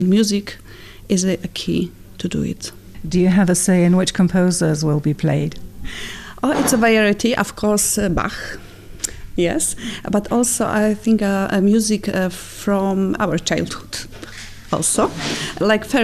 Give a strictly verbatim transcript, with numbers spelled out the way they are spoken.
Music is a, a key to do it. Do you have a say in which composers will be played? Oh, it's a variety, of course, uh, Bach, yes, but also I think uh, uh, music uh, from our childhood also, like